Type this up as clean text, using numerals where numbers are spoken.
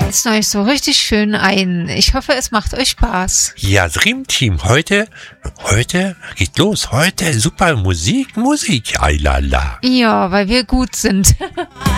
setzt euch so richtig schön ein. Ich hoffe, es macht euch Spaß. Ja, Dream Team, heute geht los. Heute super Musik, Ailala. Ja, weil wir gut sind.